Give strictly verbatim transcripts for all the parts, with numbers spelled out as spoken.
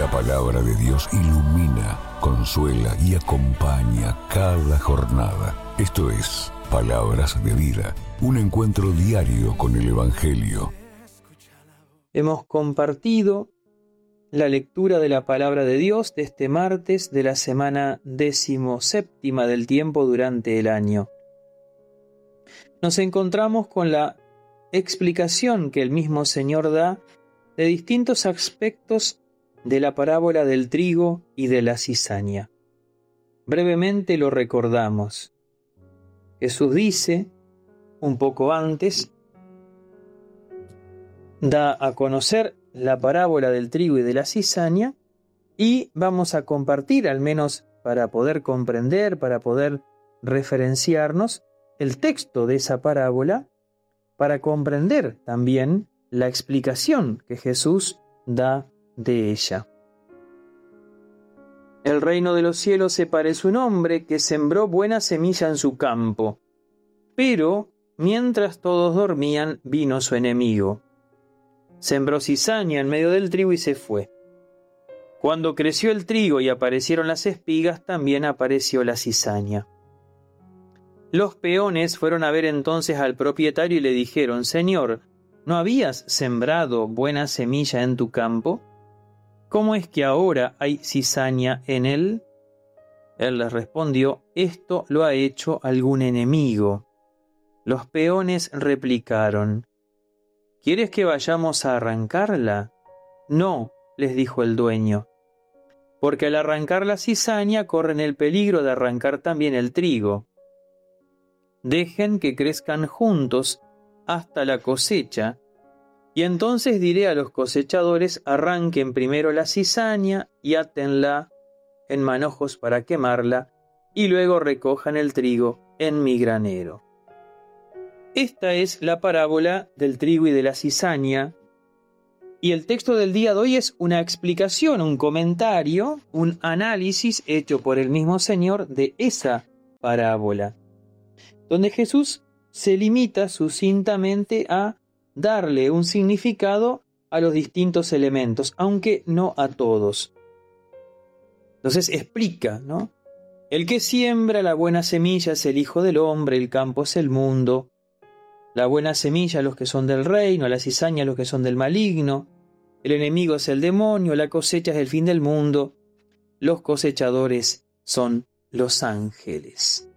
La palabra de Dios ilumina, consuela y acompaña cada jornada. Esto es Palabras de Vida, un encuentro diario con el Evangelio. Hemos compartido la lectura de la palabra de Dios de este martes de la semana decimoséptima del tiempo durante el año. Nos encontramos con la explicación que el mismo Señor da de distintos aspectos de la parábola del trigo y de la cizaña. Brevemente lo recordamos. Jesús dice, un poco antes, da a conocer la parábola del trigo y de la cizaña y vamos a compartir, al menos para poder comprender, para poder referenciarnos, el texto de esa parábola, para comprender también la explicación que Jesús da de ella. El reino de los cielos se parece a un hombre que sembró buena semilla en su campo, pero mientras todos dormían vino su enemigo. Sembró cizaña en medio del trigo y se fue. Cuando creció el trigo y aparecieron las espigas, también apareció la cizaña. Los peones fueron a ver entonces al propietario y le dijeron: Señor, ¿no habías sembrado buena semilla en tu campo? ¿Cómo es que ahora hay cizaña en él? Él les respondió: esto lo ha hecho algún enemigo. Los peones replicaron: ¿quieres que vayamos a arrancarla? No, les dijo el dueño, porque al arrancar la cizaña corren el peligro de arrancar también el trigo. Dejen que crezcan juntos hasta la cosecha, y entonces diré a los cosechadores: arranquen primero la cizaña y átenla en manojos para quemarla, y luego recojan el trigo en mi granero. Esta es la parábola del trigo y de la cizaña, y el texto del día de hoy es una explicación, un comentario, un análisis hecho por el mismo Señor de esa parábola, donde Jesús se limita sucintamente a darle un significado a los distintos elementos, aunque no a todos. Entonces explica, ¿no? El que siembra la buena semilla es el Hijo del Hombre, el campo es el mundo. La buena semilla los que son del reino, la cizaña los que son del maligno. El enemigo es el demonio, la cosecha es el fin del mundo. Los cosechadores son los ángeles.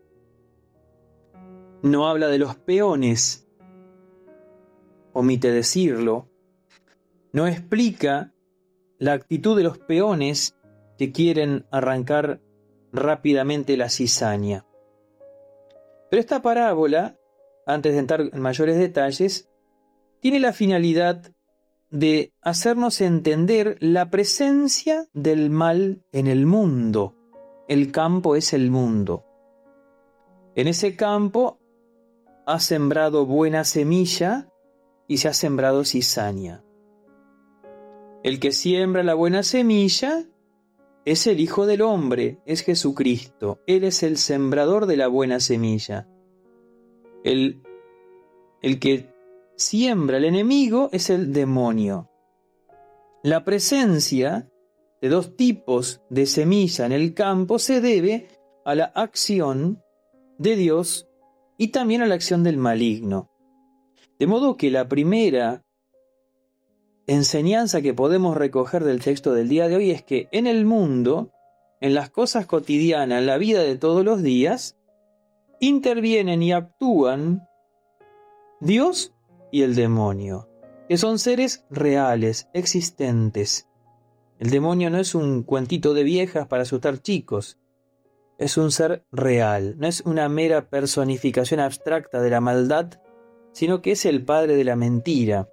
No habla de los peones, omite decirlo. No explica la actitud de los peones que quieren arrancar rápidamente la cizaña. Pero esta parábola, antes de entrar en mayores detalles, tiene la finalidad de hacernos entender la presencia del mal en el mundo. El campo es el mundo. En ese campo ha sembrado buena semilla y se ha sembrado cizaña. El que siembra la buena semilla es el Hijo del Hombre, es Jesucristo. Él es el sembrador de la buena semilla. El, el que siembra el enemigo es el demonio. La presencia de dos tipos de semilla en el campo se debe a la acción de Dios y también a la acción del maligno. De modo que la primera enseñanza que podemos recoger del texto del día de hoy es que en el mundo, en las cosas cotidianas, en la vida de todos los días, intervienen y actúan Dios y el demonio, que son seres reales, existentes. El demonio no es un cuentito de viejas para asustar chicos, es un ser real, no es una mera personificación abstracta de la maldad, sino que es el padre de la mentira.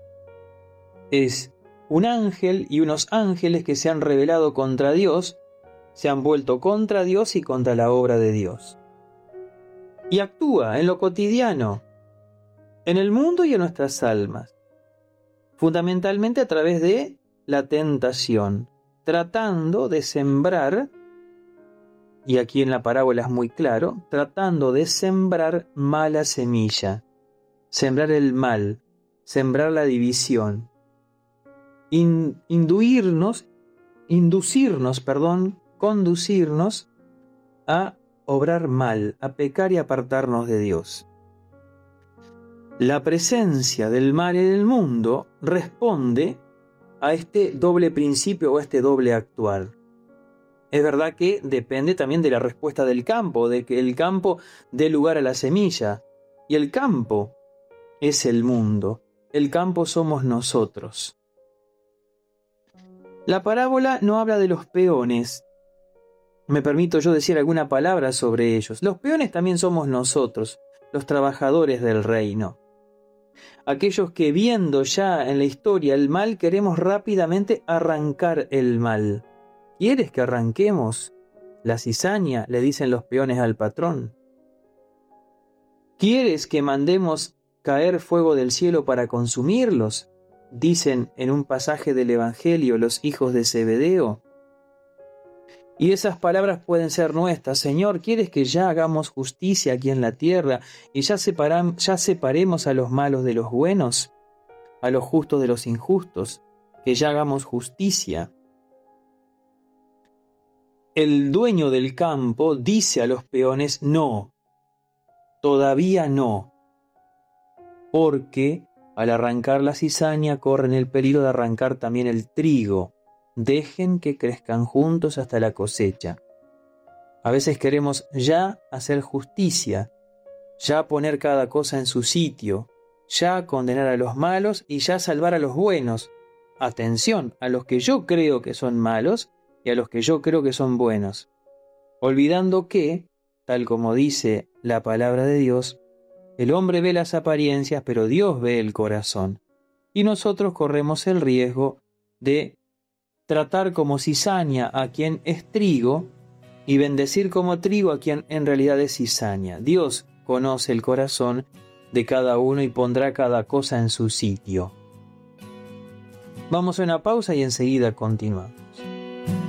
Es un ángel y unos ángeles que se han rebelado contra Dios, se han vuelto contra Dios y contra la obra de Dios. Y actúa en lo cotidiano, en el mundo y en nuestras almas, fundamentalmente a través de la tentación, tratando de sembrar, y aquí en la parábola es muy claro, tratando de sembrar mala semilla, sembrar el mal, sembrar la división, in, induirnos inducirnos, perdón, conducirnos a obrar mal, a pecar y apartarnos de Dios. La presencia del mal en el mundo responde a este doble principio o a este doble actuar. Es verdad que depende también de la respuesta del campo, de que el campo dé lugar a la semilla. Y el campo es el mundo, el campo somos nosotros. La parábola no habla de los peones. Me permito yo decir alguna palabra sobre ellos. Los peones también somos nosotros, los trabajadores del reino. Aquellos que viendo ya en la historia el mal, queremos rápidamente arrancar el mal. ¿Quieres que arranquemos la cizaña?, le dicen los peones al patrón. ¿Quieres que mandemos caer fuego del cielo para consumirlos?, dicen en un pasaje del Evangelio los hijos de Zebedeo. Y esas palabras pueden ser nuestras. Señor, ¿quieres que ya hagamos justicia aquí en la tierra y ya, separam, ya separemos a los malos de los buenos, a los justos de los injustos, que ya hagamos justicia? El dueño del campo dice a los peones, no, todavía no, porque al arrancar la cizaña corren el peligro de arrancar también el trigo. Dejen que crezcan juntos hasta la cosecha. A veces queremos ya hacer justicia, ya poner cada cosa en su sitio, ya condenar a los malos y ya salvar a los buenos. Atención, a los que yo creo que son malos y a los que yo creo que son buenos. Olvidando que, tal como dice la palabra de Dios, el hombre ve las apariencias, pero Dios ve el corazón. Y nosotros corremos el riesgo de tratar como cizaña a quien es trigo y bendecir como trigo a quien en realidad es cizaña. Dios conoce el corazón de cada uno y pondrá cada cosa en su sitio. Vamos a una pausa y enseguida continuamos.